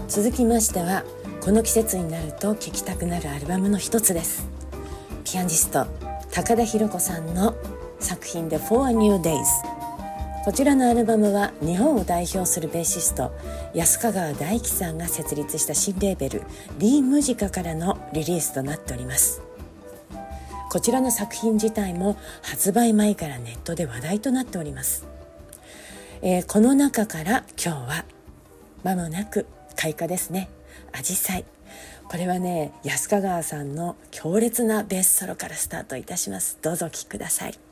続きましては、この季節になると聴きたくなるアルバムの一つです。ピアニスト高田博子さんの作品で For a New Days。 こちらのアルバムは日本を代表するベーシスト安ヵ川大樹さんが設立した新レーベル D ムジカからのリリースとなっております。こちらの作品自体も発売前からネットで話題となっております。この中から今日は間もなく開花ですね、アジサイ。これはね、安ヵ川さんの強烈なベースソロからスタートいたします。どうぞお聴きください。